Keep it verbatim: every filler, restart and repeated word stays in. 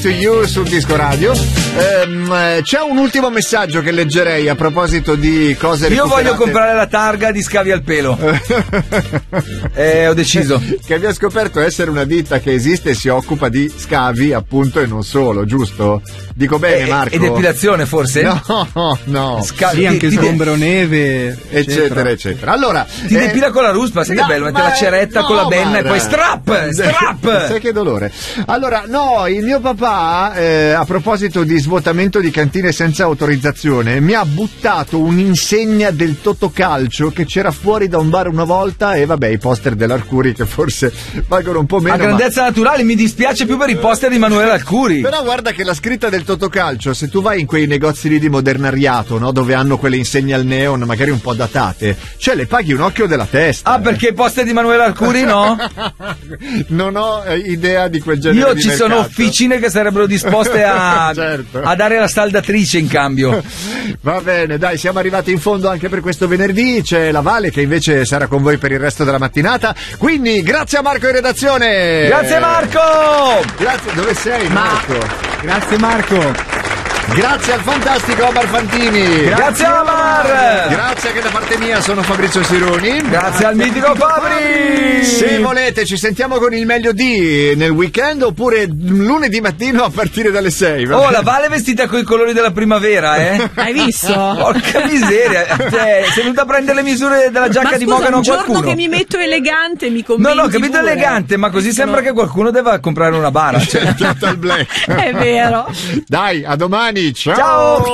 to You sul Disco Radio. Ehm, c'è un ultimo messaggio che leggerei a proposito di cose Io recuperate. voglio comprare la targa di Scavi al pelo. eh, ho deciso. Che abbia scoperto essere una ditta che esiste e si occupa di scavi, appunto, e non solo, giusto? Dico bene, E, Marco? e depilazione, forse? No, no. Scavi, Sì, anche ti, ti, sgombero neve, eccetera, eccetera. Allora, ti eh, depila con la ruspa, sai no, che bello? Mette ma- la ceretta no, con la benna guarda. e poi strap! Strap! Sai che dolore. Allora, no, il mio papà, eh, a proposito di svuotamento di cantine senza autorizzazione, mi ha buttato un'insegna del Totocalcio che c'era fuori da un bar una volta, e vabbè, i poster dell'Arcuri che forse valgono un po' meno. A grandezza ma... naturale, mi dispiace più per i poster di Emanuele Arcuri. Però guarda che la scritta del Totocalcio, se tu vai in quei negozi lì di modernariato, no, dove hanno quelle insegne al neon, magari un po' datate, cioè le paghi un occhio della testa. Ah, perché i poster di Emanuele Arcuri no? Non ho eh, idea di quel genere Io di ci mercato. sono officine che sarebbero disposte a, Certo. a dare la saldatrice in cambio. Va bene, dai, siamo arrivati in fondo anche per questo venerdì. C'è la Vale che invece sarà con voi per il resto della mattinata. Quindi grazie a Marco in redazione. Grazie Marco! Grazie, dove sei Marco? Grazie Marco. Grazie al fantastico Omar Fantini. Grazie Omar! Grazie anche da parte mia, sono Fabrizio Sironi. Grazie al mitico Fabri! Se volete ci sentiamo con il meglio di nel weekend oppure lunedì mattino a partire dalle sei. va Oh, bene? la Vale vestita con i colori della primavera, eh? Hai visto? Porca miseria! Cioè, sei venuta a prendere le misure della giacca Ma di scusa, Mogano un a giorno qualcuno? che mi metto elegante mi No, convinci no, capito pure. elegante, ma così Sono- sembra che qualcuno debba comprare una bara. Cioè. Total Black. È vero. Dai, a domani, ciao. Ciao!